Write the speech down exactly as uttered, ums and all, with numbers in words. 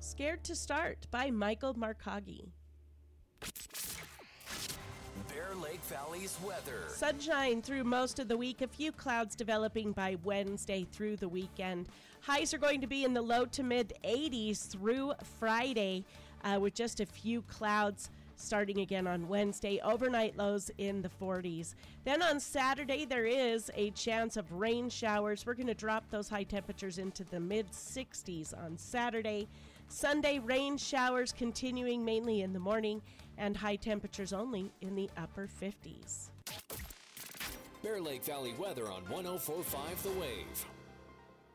Scared to Start by Michael Markagi. Bear Lake Valley's weather. Sunshine through most of the week. A few clouds developing by Wednesday through the weekend. Highs are going to be in the low to mid eighties through Friday, uh, with just a few clouds starting again on Wednesday. Overnight lows in the forties. Then on Saturday, there is a chance of rain showers. We're going to drop those high temperatures into the mid sixties on Saturday. Sunday, rain showers continuing mainly in the morning, and high temperatures only in the upper fifties. Bear Lake Valley weather on one oh four point five The Wave.